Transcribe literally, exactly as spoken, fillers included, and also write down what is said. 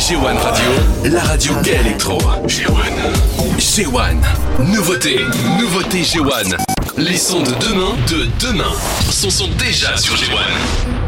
G un Radio, la radio gay électro. G un. G un. Nouveauté, nouveauté G un. Les sons de demain, de demain, sont, sont déjà sur G un.